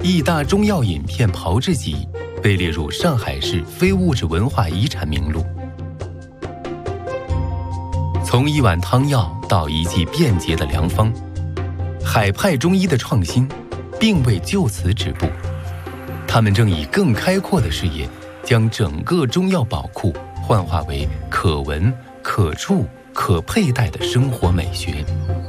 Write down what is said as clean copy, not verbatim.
益大中药饮片炮制剂被列入上海市非物质文化遗产名录。从一碗汤药到一剂便捷的良方，海派中医的创新并未就此止步，他们正以更开阔的视野，将整个中药宝库幻化为可闻、可触、可佩戴的生活美学。